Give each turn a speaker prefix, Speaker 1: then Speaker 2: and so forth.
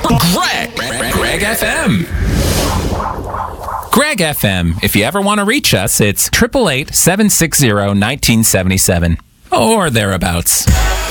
Speaker 1: Greg FM. Greg FM. If you ever want to reach us, it's 888-760-1977 or thereabouts.